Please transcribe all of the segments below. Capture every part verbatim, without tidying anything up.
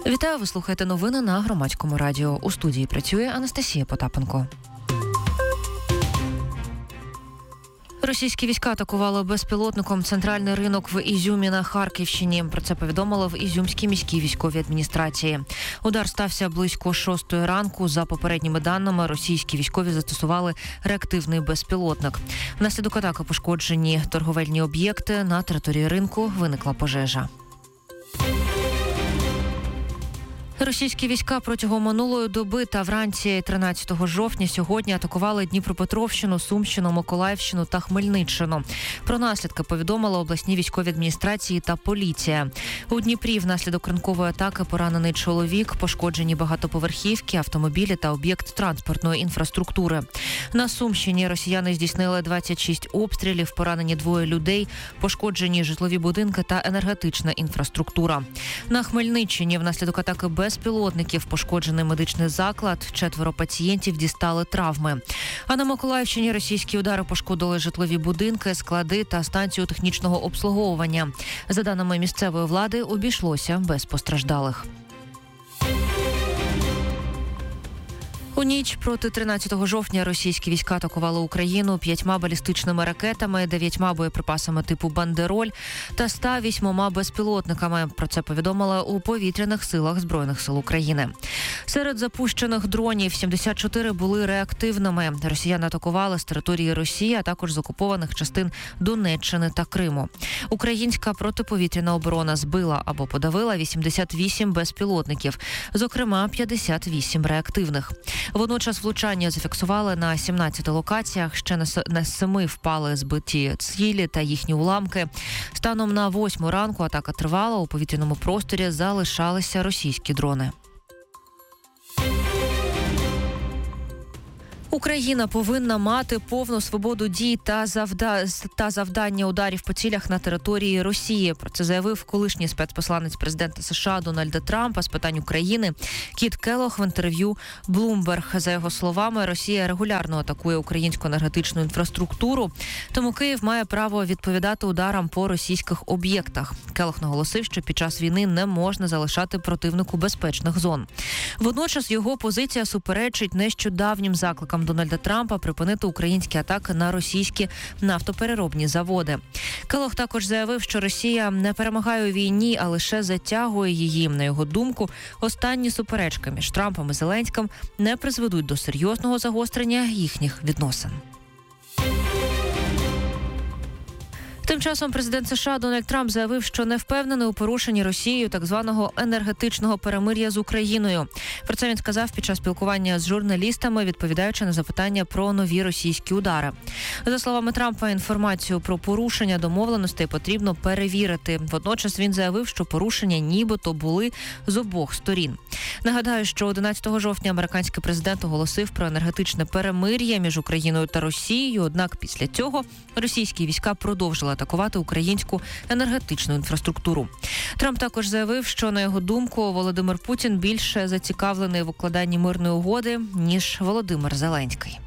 Вітаю, ви слухаєте новини на Громадському радіо. У студії працює Анастасія Потапенко. Російські війська атакували безпілотником центральний ринок в Ізюмі на Харківщині. Про це повідомили в Ізюмській міській військовій адміністрації. Удар стався близько шостої ранку. За попередніми даними, російські військові застосували реактивний безпілотник. Внаслідок атаки пошкоджені торговельні об'єкти. На території ринку виникла пожежа. Російські війська протягом минулої доби та вранці тринадцятого жовтня сьогодні атакували Дніпропетровщину, Сумщину, Миколаївщину та Хмельниччину. Про наслідки повідомили обласні військові адміністрації та поліція. У Дніпрі внаслідок ранкової атаки поранений чоловік, пошкоджені багатоповерхівки, автомобілі та об'єкт транспортної інфраструктури. На Сумщині росіяни здійснили двадцять шість обстрілів, поранені двоє людей, пошкоджені житлові будинки та енергетична інфраструктура. На Хмельниччині внаслідок атаки без безпілотників пошкоджений медичний заклад, четверо пацієнтів дістали травми. А на Миколаївщині російські удари пошкодили житлові будинки, склади та станцію технічного обслуговування. За даними місцевої влади, обійшлося без постраждалих. У ніч проти тринадцятого жовтня російські війська атакували Україну п'ятьма балістичними ракетами, дев'ятьма боєприпасами типу «Бандероль» та ста вісьмома безпілотниками. Про це повідомили у повітряних силах Збройних сил України. Серед запущених дронів сімдесят чотири були реактивними. Росіяни атакували з території Росії, а також з окупованих частин Донеччини та Криму. Українська протиповітряна оборона збила або подавила вісімдесят вісім безпілотників, зокрема п'ятдесят вісім реактивних. Водночас влучання зафіксували на сімнадцяти локаціях, ще на семи впали збиті цілі та їхні уламки. Станом на восьму ранку атака тривала, у повітряному просторі залишалися російські дрони. Україна повинна мати повну свободу дій та, завда... та завдання ударів по цілях на території Росії. Про це заявив колишній спецпосланець президента США Дональда Трампа з питань України Кіт Келлог в інтерв'ю Bloomberg. За його словами, Росія регулярно атакує українську енергетичну інфраструктуру, тому Київ має право відповідати ударам по російських об'єктах. Келлог наголосив, що під час війни не можна залишати противнику безпечних зон. Водночас його позиція суперечить нещодавнім закликам Дональда Трампа припинити українські атаки на російські нафтопереробні заводи. Келлог також заявив, що Росія не перемагає у війні, а лише затягує її. На його думку, останні суперечки між Трампом і Зеленським не призведуть до серйозного загострення їхніх відносин. Тим часом президент США Дональд Трамп заявив, що не впевнений у порушенні Росією так званого енергетичного перемир'я з Україною. Про це він сказав під час спілкування з журналістами, відповідаючи на запитання про нові російські удари. За словами Трампа, інформацію про порушення домовленостей потрібно перевірити. Водночас він заявив, що порушення нібито були з обох сторін. Нагадаю, що одинадцятого жовтня американський президент оголосив про енергетичне перемир'я між Україною та Росією, однак після цього російські війська продовжили атакувати українську енергетичну інфраструктуру. Трамп також заявив, що, на його думку, Володимир Путін більше зацікавлений в укладанні мирної угоди, ніж Володимир Зеленський.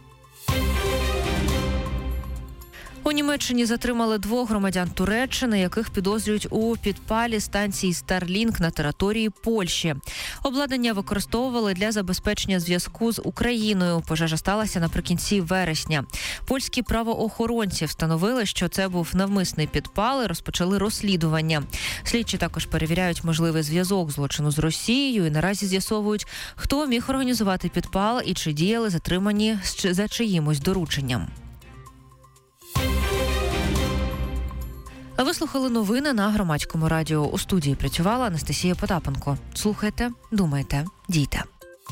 У Німеччині затримали двох громадян Туреччини, яких підозрюють у підпалі станції Starlink на території Польщі. Обладнання використовували для забезпечення зв'язку з Україною. Пожежа сталася наприкінці вересня. Польські правоохоронці встановили, що це був навмисний підпал і розпочали розслідування. Слідчі також перевіряють можливий зв'язок злочину з Росією і наразі з'ясовують, хто міг організувати підпал і чи діяли затримані за чиїмось дорученням. Ви слухали новини на Громадському радіо. У студії працювала Анастасія Потапенко. Слухайте, думайте, дійте.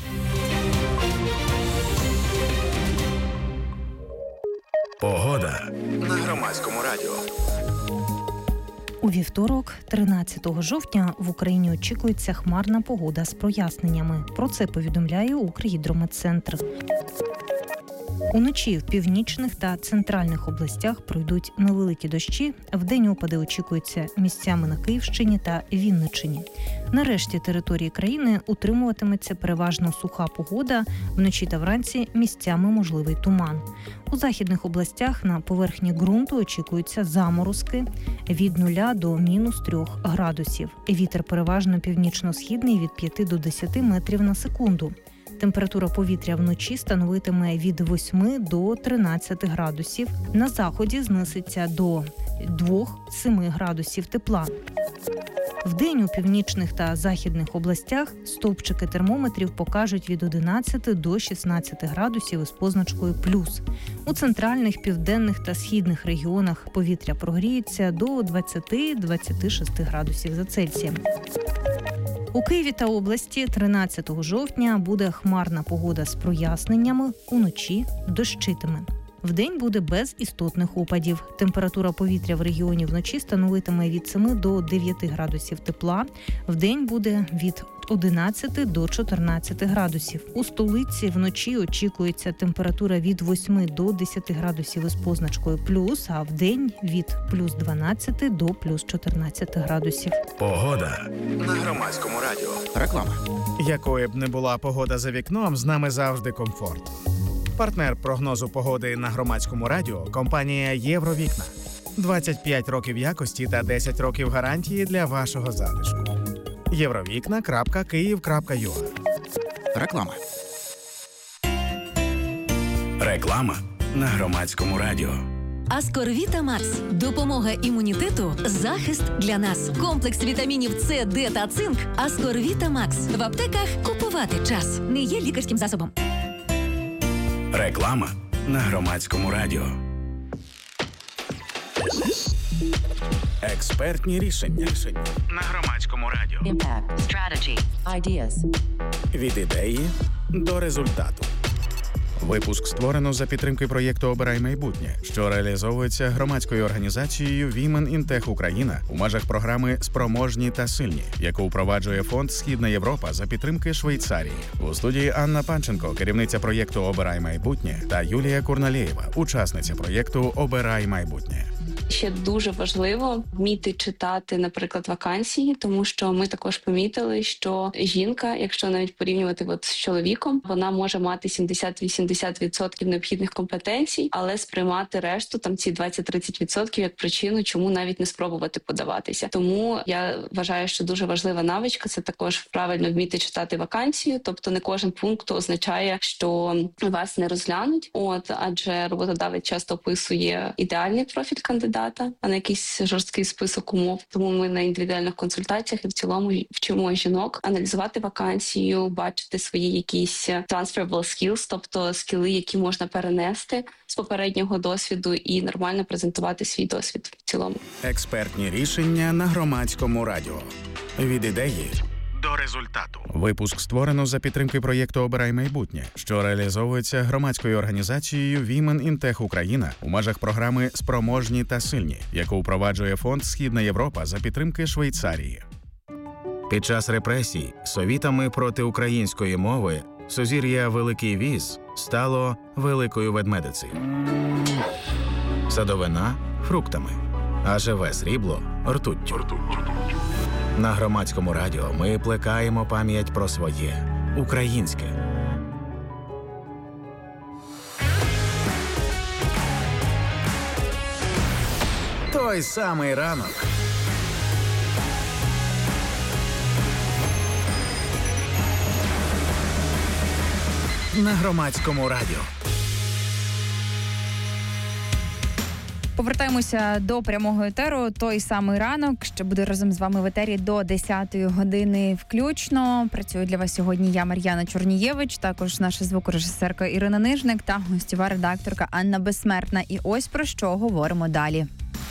Погода на Громадському радіо. У вівторок, тринадцятого жовтня, в Україні очікується хмарна погода з проясненнями. Про це повідомляє Укргідрометцентр. Уночі в північних та центральних областях пройдуть невеликі дощі. Вдень опади очікуються місцями на Київщині та Вінниччині. На решті території країни утримуватиметься переважно суха погода. Вночі та вранці місцями можливий туман. У західних областях на поверхні ґрунту очікуються заморозки від нуля до мінус трьох градусів. Вітер переважно північно-східний від п'яти до десяти метрів на секунду. Температура повітря вночі становитиме від восьми до тринадцяти градусів. На заході знизиться до двох-семи градусів тепла. Вдень у північних та західних областях стовпчики термометрів покажуть від одинадцяти до шістнадцяти градусів із позначкою плюс. У центральних, південних та східних регіонах повітря прогріється до двадцяти-двадцяти шести градусів за Цельсієм. У Києві та області тринадцятого жовтня буде хмарна погода з проясненнями, уночі дощитиме. Вдень буде без істотних опадів. Температура повітря в регіоні вночі становитиме від семи до дев'яти градусів тепла. Вдень буде від одинадцяти до чотирнадцяти градусів. У столиці вночі очікується температура від восьми до десяти градусів із позначкою плюс, а вдень від плюс дванадцяти до плюс чотирнадцяти градусів. Погода на Громадському радіо. Реклама. Якою б не була погода за вікном, з нами завжди комфорт. Партнер прогнозу погоди на Громадському радіо – компанія «Євровікна». двадцять п'ять років якості та десять років гарантії для вашого затишку. євровікна крапка київ крапка ю а. Реклама. Реклама на Громадському радіо. Аскорвіта Макс. Допомога імунітету, захист для нас. Комплекс вітамінів С, Д та цинк. Аскорвіта Макс. В аптеках купувати час. Не є лікарським засобом. Реклама на Громадському радіо. Експертні рішення на Громадському радіо. Impact, strategy, ideas. Від ідеї до результату. Випуск створено за підтримки проєкту «Обирай майбутнє», що реалізовується громадською організацією Women in Tech Україна у межах програми «Спроможні та сильні», яку впроваджує фонд «Східна Європа» за підтримки Швейцарії. У студії Анна Панченко, керівниця проєкту «Обирай майбутнє», та Юлія Курналєєва, учасниця проєкту «Обирай майбутнє». Ще дуже важливо вміти читати, наприклад, вакансії, тому що ми також помітили, що жінка, якщо навіть порівнювати от з чоловіком, вона може мати сімдесят-вісімдесят відсотків необхідних компетенцій, але сприймати решту, там ці двадцять-тридцять відсотків як причину, чому навіть не спробувати подаватися. Тому я вважаю, що дуже важлива навичка – це також правильно вміти читати вакансію, тобто не кожен пункт означає, що вас не розглянуть, от, адже роботодавець часто описує ідеальний профіль кандидата, а не якийсь жорсткий список умов. Тому ми на індивідуальних консультаціях і в цілому вчимо жінок аналізувати вакансію, бачити свої якісь transferable skills, тобто скіли, які можна перенести з попереднього досвіду і нормально презентувати свій досвід в цілому. Експертні рішення на Громадському радіо. Від ідеї до результату. Випуск створено за підтримки проєкту «Обирай майбутнє», що реалізовується громадською організацією Women in Tech Україна у межах програми «Спроможні та сильні», яку впроваджує фонд «Східна Європа» за підтримки Швейцарії. Під час репресій совітами проти української мови сузір'я Великий Віз стало Великою Ведмедицею. Садовина – фруктами, а живе срібло – ртуттю. На Громадському радіо ми плекаємо пам'ять про своє українське. Той самий ранок. На Громадському радіо. Повертаємося до прямого етеру. Той самий ранок, що буде разом з вами в етері до десятої години включно. Працюю для вас сьогодні я, Мар'яна Чорнієвич, також наша звукорежисерка Ірина Нижник та гостєва редакторка Анна Безсмертна. І ось про що говоримо далі.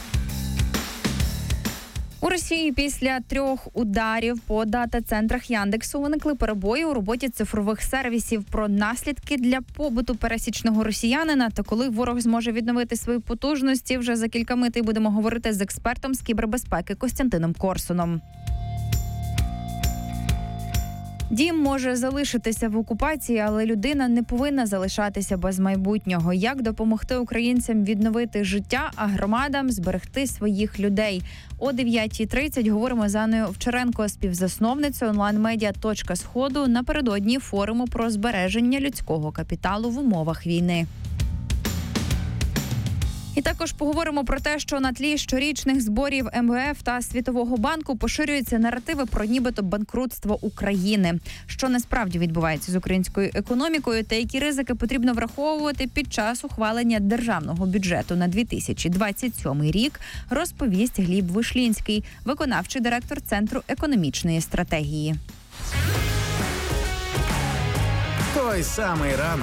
У Росії після трьох ударів по дата-центрах Яндексу виникли перебої у роботі цифрових сервісів. Про наслідки для побуту пересічного росіянина та коли ворог зможе відновити свої потужності, вже за кілька митей будемо говорити з експертом з кібербезпеки Костянтином Корсуном. Дім може залишитися в окупації, але людина не повинна залишатися без майбутнього. Як допомогти українцям відновити життя, а громадам зберегти своїх людей? О дев'ятій тридцять говоримо з Анною Овчаренко, співзасновницею онлайн-медіа «Точка Сходу» напередодні форуму про збереження людського капіталу в умовах війни. І також поговоримо про те, що на тлі щорічних зборів ем ве еф та Світового банку поширюються наративи про нібито банкрутство України. Що насправді відбувається з українською економікою та які ризики потрібно враховувати під час ухвалення державного бюджету на дві тисячі двадцять сьомий рік, розповість Гліб Вишлінський, виконавчий директор Центру економічної стратегії. Той самий ранок.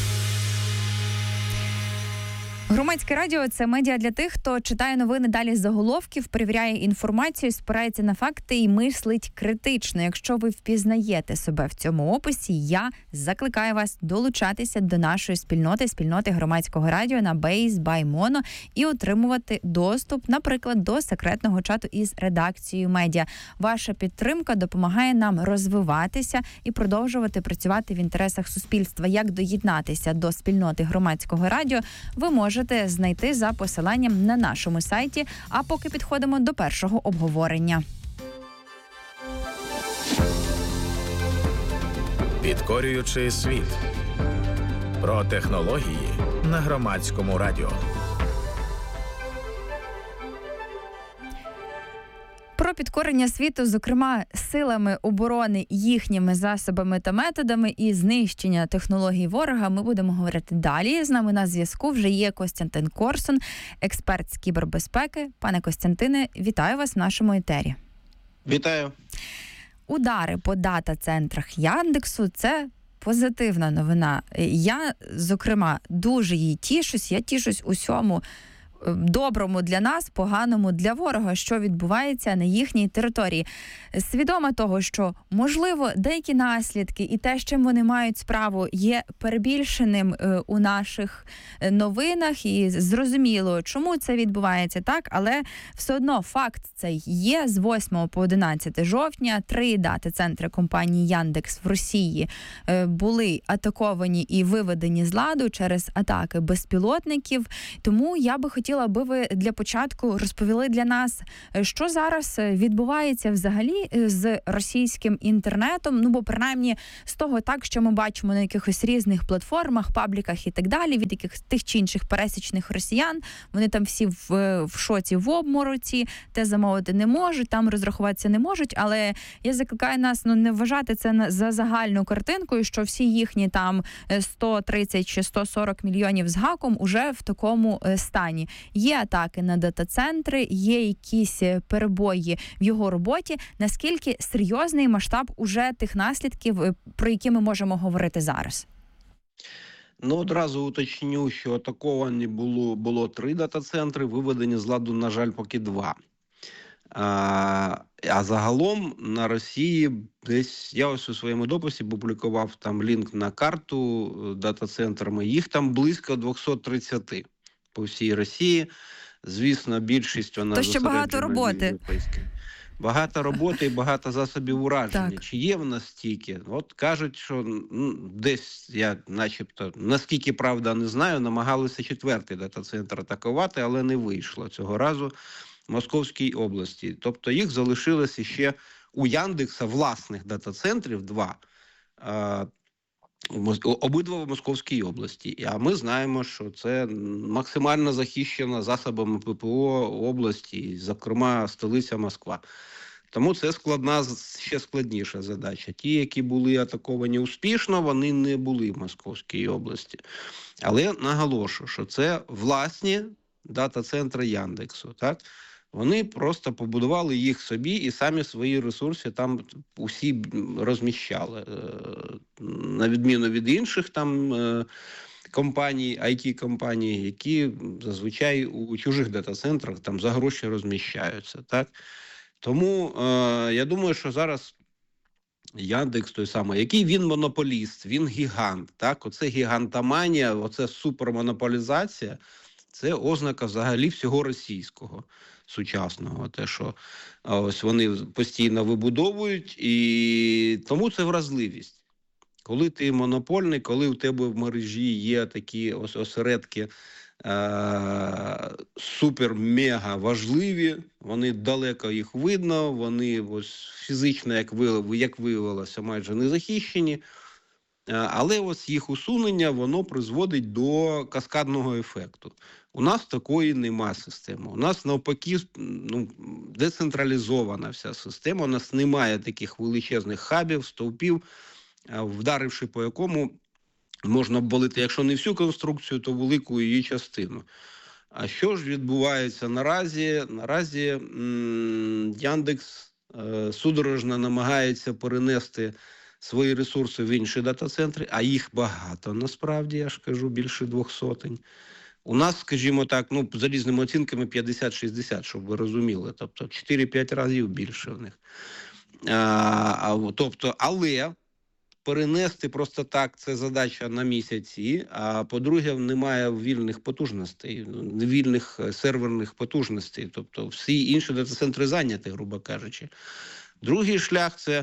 Громадське радіо – це медіа для тих, хто читає новини далі з заголовків, перевіряє інформацію, спирається на факти і мислить критично. Якщо ви впізнаєте себе в цьому описі, я закликаю вас долучатися до нашої спільноти, спільноти Громадського радіо на Base by Mono і отримувати доступ, наприклад, до секретного чату із редакцією медіа. Ваша підтримка допомагає нам розвиватися і продовжувати працювати в інтересах суспільства. Як доєднатися до спільноти Громадського радіо, ви можете Можете знайти за посиланням на нашому сайті, а поки підходимо до першого обговорення. Підкорюючи світ. Про технології на Громадському радіо. Про підкорення світу, зокрема, силами оборони, їхніми засобами та методами і знищення технологій ворога ми будемо говорити далі. З нами на зв'язку вже є Костянтин Корсун, експерт з кібербезпеки. Пане Костянтине, вітаю вас в нашому етері. Вітаю. Удари по дата-центрах Яндексу – це позитивна новина. Я, зокрема, дуже їй тішусь. Я тішусь усьому доброму для нас, поганому для ворога, що відбувається на їхній території. Свідома того, що, можливо, деякі наслідки і те, з чим вони мають справу, є перебільшеним у наших новинах, і зрозуміло, чому це відбувається так, але все одно факт цей є. З восьмого по одинадцяте жовтня три дата-центри компанії Яндекс в Росії були атаковані і виведені з ладу через атаки безпілотників. Тому я би хотіла, аби ви для початку розповіли для нас, що зараз відбувається взагалі з російським інтернетом, ну бо принаймні з того так, що ми бачимо на якихось різних платформах, пабліках і так далі, від яких тих чи інших пересічних росіян, вони там всі в, в шоці, в обмороці, те замовити не можуть, там розрахуватися не можуть, але я закликаю нас, ну, не вважати це за загальну картинку, що всі їхні там сто тридцять чи сто сорок мільйонів з гаком уже в такому стані. Є атаки на дата-центри, є якісь перебої в його роботі. Наскільки серйозний масштаб уже тих наслідків, про які ми можемо говорити зараз? Ну, одразу уточню, що атаковані було, було три дата-центри, виведені з ладу, на жаль, поки два. А, а загалом на Росії десь, я ось у своєму дописі публікував там лінк на карту дата-центрами, їх там близько двісті тридцять по всій Росії. Звісно, більшість вона то ще багато роботи. Багато роботи і багато засобів ураження. Так. Чи є в нас стільки? От кажуть, що ну, десь, я начебто, наскільки правда не знаю, намагалися четвертий дата-центр атакувати, але не вийшло цього разу в Московській області. Тобто їх залишилося ще у Яндекса власних дата-центрів два. Обидва в Московській області. А ми знаємо, що це максимально захищена засобами ППО області, зокрема столиця Москва. Тому це складна, ще складніша задача. Ті, які були атаковані успішно, вони не були в Московській області. Але наголошую, що це власні дата-центри Яндексу, так? Вони просто побудували їх собі і самі свої ресурси там усі розміщали. На відміну від інших там компаній, ай ті-компаній, які зазвичай у чужих дата-центрах там за гроші розміщаються. Так? Тому е, я думаю, що зараз Яндекс той самий, який він монополіст, він гігант. Так? Оце гігантоманія, оце супермонополізація – це ознака взагалі всього російського. сучасного, те, що ось вони постійно вибудовують, і тому це вразливість. Коли ти монопольний, коли у тебе в мережі є такі ось осередки е- супер-мега важливі, вони далеко їх видно, вони ось фізично, як виявилося, як виявилося, майже не захищені. Але ось їх усунення, воно призводить до каскадного ефекту. У нас такої нема системи. У нас навпаки ну, децентралізована вся система. У нас немає таких величезних хабів, стовпів, вдаривши по якому можна обвалити, якщо не всю конструкцію, то велику її частину. А що ж відбувається наразі? Наразі м- Яндекс е- судорожно намагається перенести свої ресурси в інші дата-центри, а їх багато, насправді, я ж кажу, більше двох сотень. У нас, скажімо так, ну, за різними оцінками п'ятдесят-шістдесят, щоб ви розуміли, тобто чотири-п'ять разів більше в них. А, тобто, але перенести просто так, це задача на місяці, а по-друге, немає вільних потужностей, вільних серверних потужностей, тобто всі інші дата-центри зайняті, грубо кажучи. Другий шлях – це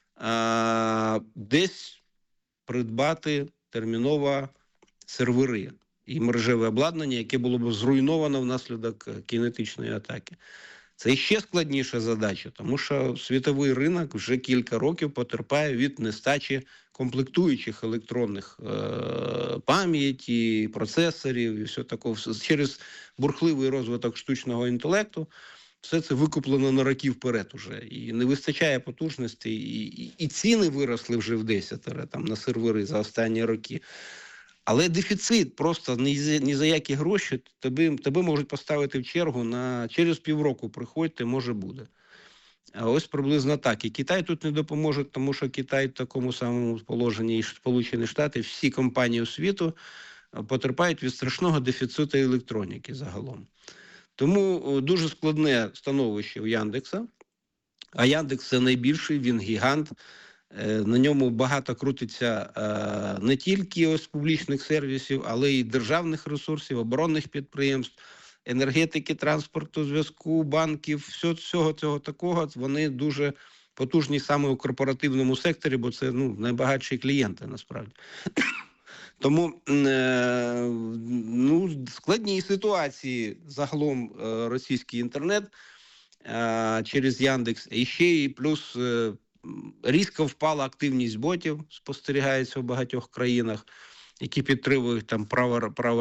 а, десь придбати терміново сервери і мережеве обладнання, яке було б зруйновано внаслідок кінетичної атаки. Це ще складніша задача, тому що світовий ринок вже кілька років потерпає від нестачі комплектуючих електронних е- пам'яті, процесорів і все таке. Через бурхливий розвиток штучного інтелекту все це викуплено на роки вперед уже. І не вистачає потужностей, і, і, і ціни виросли вже в десятеро там, на сервери за останні роки. Але дефіцит просто ні за, ні за які гроші тебе, тебе можуть поставити в чергу на через півроку приходьте, може буде. А ось приблизно так. І Китай тут не допоможе, тому що Китай в такому самому положенні, і Сполучені Штати, всі компанії світу потерпають від страшного дефіциту електроніки загалом. Тому дуже складне становище у Яндекса. А Яндекс – це найбільший, він гігант. На ньому багато крутиться не тільки ось публічних сервісів, але й державних ресурсів, оборонних підприємств, енергетики, транспорту, зв'язку, банків, всього, всього цього такого. Вони дуже потужні саме у корпоративному секторі, бо це ну, найбагатші клієнти насправді. Тому е, ну, складні ситуації загалом е, російський інтернет е, через Яндекс. І ще і плюс е, різко впала активність ботів, спостерігається в багатьох країнах, які підтримують там право, право